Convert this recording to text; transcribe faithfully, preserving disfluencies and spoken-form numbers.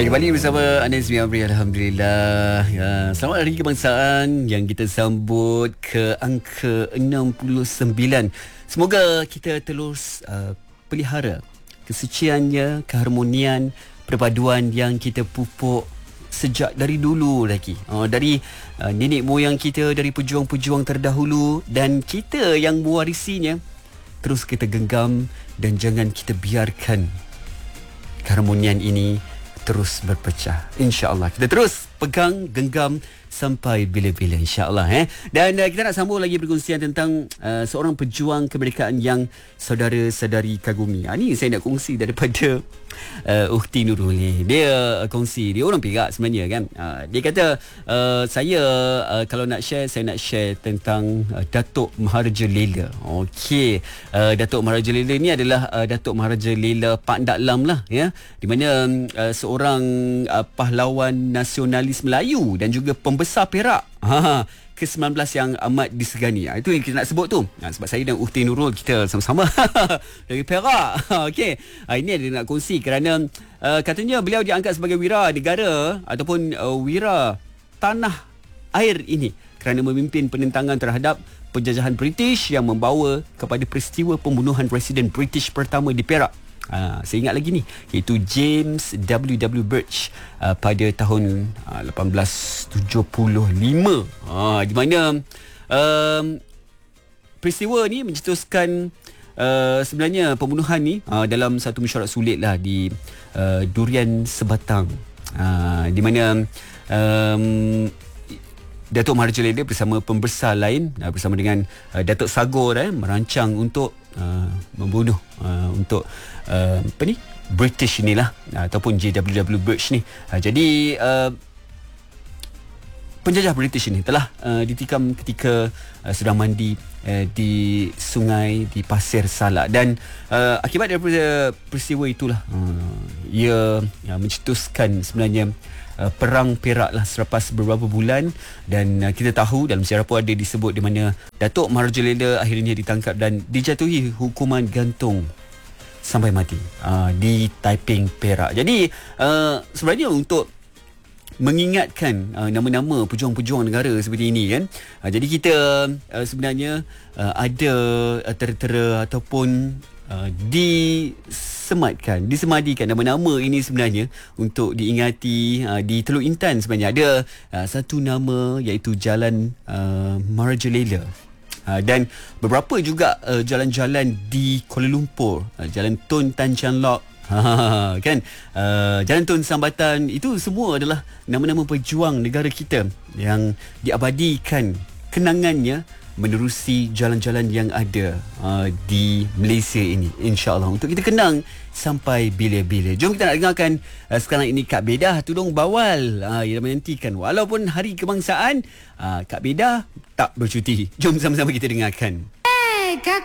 Baik, kembali bersama Anis Miamri. Alhamdulillah ya, selamat Hari Kebangsaan yang kita sambut ke angka enam puluh sembilan. Semoga kita terus uh, pelihara kesuciannya, keharmonian, perpaduan yang kita pupuk sejak dari dulu lagi, uh, dari uh, nenek moyang kita, dari pejuang-pejuang terdahulu, dan kita yang mewarisinya terus kita genggam dan jangan kita biarkan keharmonian ini terus berpecah. InsyaAllah kita terus pegang, genggam sampai bila-bila, insyaAllah eh. Dan uh, kita nak sambung lagi perkongsian tentang uh, seorang pejuang kemerdekaan yang saudara-saudari kagumi. Ha, ni saya nak kongsi daripada uh, Ukhti Nurul ni. Dia uh, kongsi, dia orang Perak sebenarnya kan. Uh, dia kata uh, saya uh, kalau nak share, saya nak share tentang uh, Datuk Maharaja Lela. Okey, uh, Datuk Maharaja Lela ni adalah uh, Datuk Maharaja Lela Pak Ndak Lam lah ya. Di mana uh, seorang uh, pahlawan nasionalis Melayu dan juga pembesar Perak ha, ke sembilan belas yang amat disegani. Ha, itu yang kita nak sebut tu. Ha, sebab saya dan Ukhti Nurul kita sama-sama dari Perak. Okey. Ha, ini ada nak kongsi kerana uh, katanya beliau diangkat sebagai wira negara ataupun uh, wira tanah air ini kerana memimpin penentangan terhadap penjajahan British yang membawa kepada peristiwa pembunuhan Presiden British pertama di Perak. Uh, saya ingat lagi ni, iaitu James W W Birch uh, pada tahun uh, lapan belas tujuh puluh lima, uh, di mana uh, peristiwa ni mencetuskan uh, sebenarnya pembunuhan ni uh, dalam satu mesyuarat sulit lah di uh, Durian Sebatang, uh, di mana um, Datuk Maharaja Lela bersama pembesar lain uh, bersama dengan uh, Datuk Sagor eh, merancang untuk uh, membunuh uh, untuk uh, apa ni British inilah uh, ataupun J W W Birch ni. Uh, jadi uh, penjajah British ini telah uh, ditikam ketika uh, sedang mandi uh, di sungai di Pasir Salak, dan uh, akibat daripada peristiwa itulah uh, ia uh, mencetuskan sebenarnya Uh, perang Perak lah selepas beberapa bulan. Dan uh, kita tahu dalam sejarah pun ada disebut di mana Datuk Maharaja Lela akhirnya ditangkap dan dijatuhi hukuman gantung sampai mati uh, di Taiping, Perak. Jadi uh, sebenarnya untuk mengingatkan uh, nama-nama pejuang-pejuang negara seperti ini kan, uh, jadi kita uh, sebenarnya uh, ada uh, tera-tera ataupun uh, disematkan, disemadikan nama-nama ini sebenarnya untuk diingati. uh, di Teluk Intan sebenarnya ada uh, satu nama iaitu Jalan uh, Maharaja Lela. Uh, dan beberapa juga uh, jalan-jalan di Kuala Lumpur, uh, Jalan Tun Tan Chang Lok, ha, kan, uh, Jalan Tun Sambatan, itu semua adalah nama-nama pejuang negara kita yang diabadikan kenangannya menerusi jalan-jalan yang ada uh, di Malaysia ini, insya-Allah, untuk kita kenang sampai bila-bila. Jom kita nak dengarkan uh, sekarang ini Kak Bedah Tudung Bawal uh, yang menantikan walaupun Hari Kebangsaan, uh, Kak Bedah tak bercuti. Jom sama-sama kita dengarkan. Hey, Kak